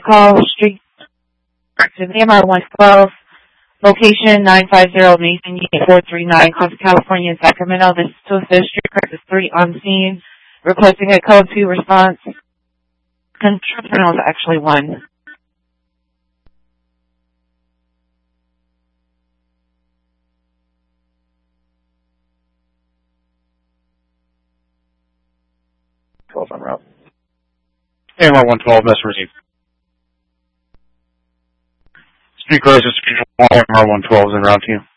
call, street to AMR 112, location 950 Mason Unit 439, Costa, California, Sacramento. This is to assist Street Crisis 3 on scene, requesting a code 2 response. Control panel is actually 1. On route. AMR 112, message received. Street Crisis, AMR 112 is en route to you.